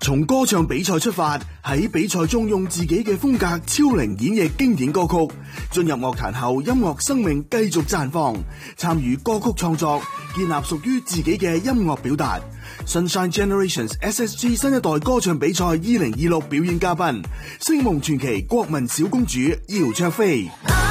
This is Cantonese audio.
從歌唱比賽出發，喺比賽中用自己嘅風格超齡演繹經典歌曲，進入樂壇後，音樂生命繼續綻放，參與歌曲創作，建立屬於自己嘅音樂表達。Sunshine Generations SSG 新一代歌唱比賽2026表演嘉賓，星夢傳奇國民小公主姚焯菲。